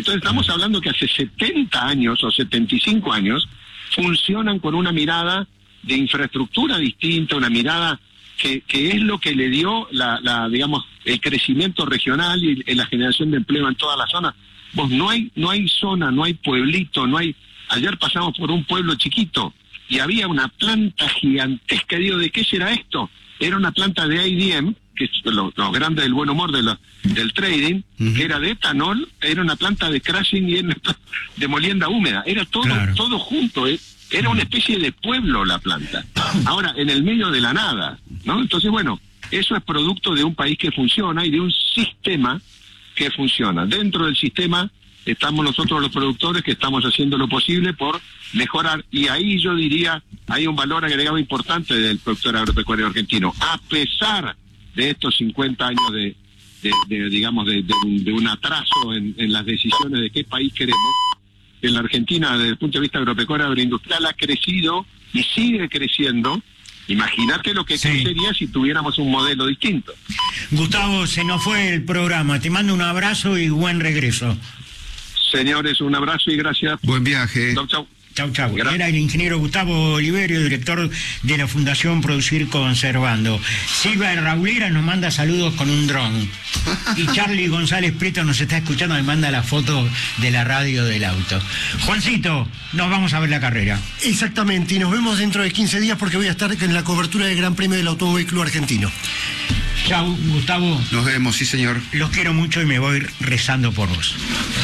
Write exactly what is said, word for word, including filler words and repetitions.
Entonces estamos hablando que hace setenta años o setenta y cinco años funcionan con una mirada de infraestructura distinta, una mirada que, que es lo que le dio la, la digamos el crecimiento regional y, y la generación de empleo en toda la zona. Vos no hay no hay zona, no hay pueblito, no hay. Ayer pasamos por un pueblo chiquito y había una planta gigantesca. Digo, ¿de qué será esto? Era una planta de I D M, que es lo, lo grande del buen humor de lo, del trading, uh-huh. que era de etanol, era una planta de crushing y de molienda húmeda. Era todo claro. todo junto, ¿eh? Era una especie de pueblo la planta. Ahora, en el medio de la nada, ¿no? Entonces, bueno, eso es producto de un país que funciona y de un sistema que funciona. Dentro del sistema estamos nosotros los productores que estamos haciendo lo posible por mejorar. Y ahí yo diría, hay un valor agregado importante del productor agropecuario argentino. A pesar de estos cincuenta años de, de, de digamos, de, de, un, de un atraso en, en las decisiones de qué país queremos, en la Argentina, desde el punto de vista agropecuario agroindustrial, ha crecido y sigue creciendo. Imagínate lo que sí. crecería si tuviéramos un modelo distinto. Gustavo, se nos fue el programa. Te mando un abrazo y buen regreso. Señores, un abrazo y gracias. Buen viaje. Chau, chau. Chau, chau. Era el ingeniero Gustavo Oliverio, director de la Fundación Producir Conservando. Silva Raulera nos manda saludos con un dron. Y Charlie González Prieto nos está escuchando, me manda la foto de la radio del auto. Juancito, nos vamos a ver la carrera. Exactamente, y nos vemos dentro de quince días porque voy a estar en la cobertura del Gran Premio del Automóvil Club Argentino. Chau, Gustavo. Nos vemos, sí señor. Los quiero mucho y me voy rezando por vos.